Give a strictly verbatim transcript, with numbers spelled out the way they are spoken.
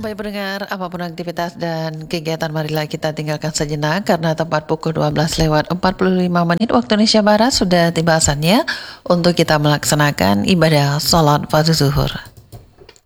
Baik pendengar, apapun aktivitas dan kegiatan, marilah kita tinggalkan sejenak karena tepat pukul dua belas lewat empat puluh lima menit waktu Indonesia Barat sudah tiba saatnya untuk kita melaksanakan ibadah sholat fardu zuhur.